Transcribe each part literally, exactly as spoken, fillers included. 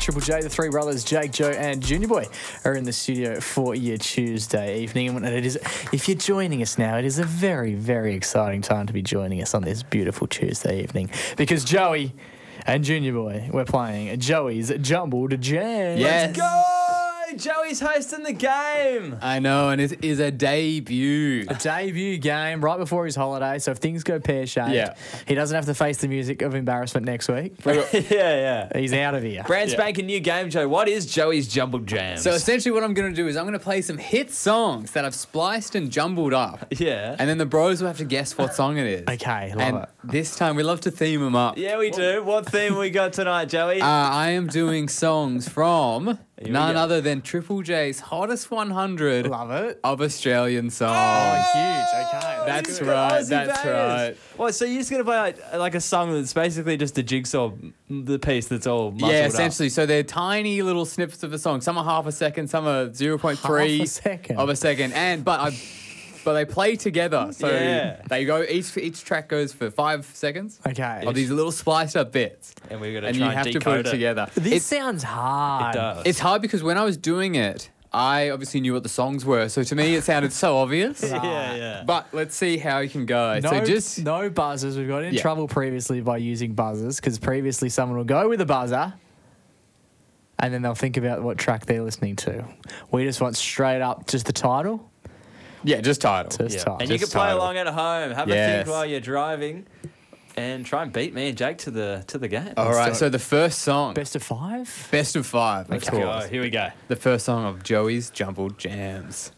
Triple J. The three brothers, Jake, Joe, and Junior Boy, are in the studio for your Tuesday evening. And it is, if you're joining us now, it is a very, very exciting time to be joining us on this beautiful Tuesday evening because Joey and Junior Boy, we're playing Joey's Jumbled Jam. Yes. Let's go! Joey's hosting the game. I know, and it is a debut. A debut game right before his holiday, so if things go pear-shaped, Yeah. he doesn't have to face the music of embarrassment next week. yeah, yeah. He's out of here. Brand spanking new game, Joe. What is Joey's Jumbled Jams? So essentially what I'm going to do is I'm going to play some hit songs that I've spliced and jumbled up. yeah. And then the bros will have to guess what song it is. Okay, love and it. this time we love to theme them up. yeah, we do. What theme we got tonight, Joey? Uh, I am doing songs from we none go. other than Triple J's hottest one hundred Love it. of Australian songs. Oh, huge. Okay. That's He's got right, Aussie that's bangers. right. What? So you're just gonna play like, like a song that's basically just a jigsaw, the piece that's all muscled Yeah, up. essentially. So they're tiny little snippets of a song. Some are half a second, some are zero point three Half a second. of a second. And but I but they play together. So Yeah. they go each each track goes for five seconds Okay. of these little spliced up bits. And we're gonna And try you and have to decode put it, it together. This It's, sounds hard. It does. it's hard because when I was doing it, I obviously knew what the songs were. So to me it sounded so obvious. yeah, yeah. But let's see how you can go. No, so just no buzzers. We've got in Yeah. trouble previously by using buzzers because previously someone will go with a buzzer and then they'll think about what track they're listening to. We just want straight up just the title. yeah, just title. Just Yeah. title. And you can Just play title. along at home. Have a Yes. think while you're driving, and try and beat me and Jake to the to the game. All right, do it. so the first song, Best of five? best of five, of Let's go. course. Here we go. The first song of Joey's Jumbled Jams.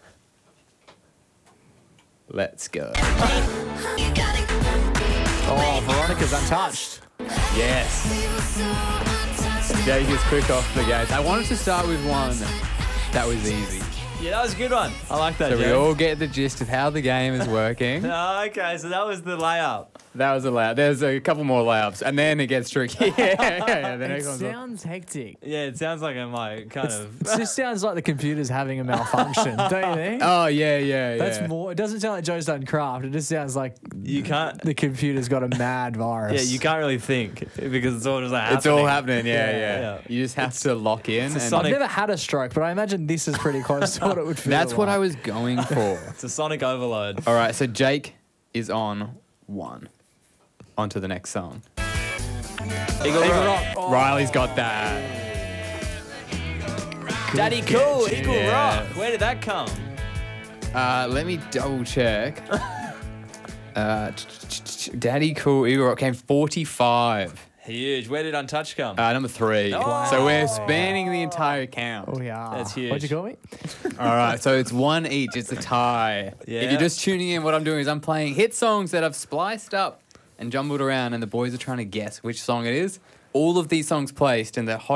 Let's go. Oh, Veronica's Untouched. Yes. Jake is quick off the gates. I wanted to start with one that was easy. Yeah, that was a good one. I like that. So we Jake. all get the gist of how the game is working. Oh, okay, so that was the layup. That was a layup. There's a couple more layups, and then it gets tricky. yeah, yeah, the It next one's sounds hectic. Yeah, it sounds like I'm like kind of. It just sounds like the computer's having a malfunction, don't you think? Oh, yeah, yeah, yeah. That's more. It doesn't sound like Joe's done craft. It just sounds like You can't. the computer's got a mad virus. Yeah, you can't really think because it's all just like It's all happening. happening, yeah, Yeah, yeah. yeah. You just have to lock in. it's a And sonic- I've never had a stroke, but I imagine this is pretty close to what it would feel. that's what like. I was going for. It's a sonic overload. All right, so Jake is on one. On to the next song. Eagle Rock. Oh. Riley's got that. Daddy Cool, Eagle Yeah. Rock. Where did that come? Uh, let me double check. uh, Daddy Cool Eagle Rock came forty-five. Huge. Where did Untouched come? Uh, number three. Oh. So we're spanning the entire count. Oh, yeah. That's huge. What'd you call me? All right, so it's one each. It's a tie. Yeah. If you're just tuning in, what I'm doing is I'm playing hit songs that I've spliced up and jumbled around, and the boys are trying to guess which song it is. All of these songs placed in the hot